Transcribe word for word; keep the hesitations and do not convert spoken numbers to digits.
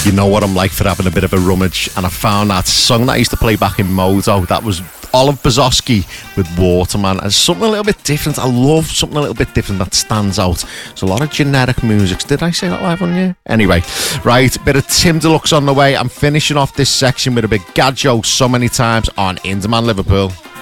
You know what I'm like for having a bit of a rummage, and I found that song that I used to play back in Moto. That was Olive Bozoski with Waterman, and something a little bit different. I love something a little bit different that stands out. There's a lot of generic music. Did I say that live on you? Anyway, right, bit of Tim Deluxe on the way. I'm finishing off this section with a bit Gadjo So Many Times on Inderman Liverpool.